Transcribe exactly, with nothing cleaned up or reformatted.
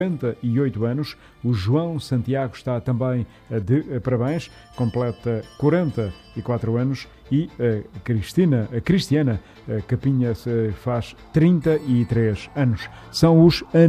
quarenta e oito anos. O João Santiago está também de parabéns, completa quarenta e quatro anos. E a Cristina, a Cristiana Capinha faz trinta e três anos. São os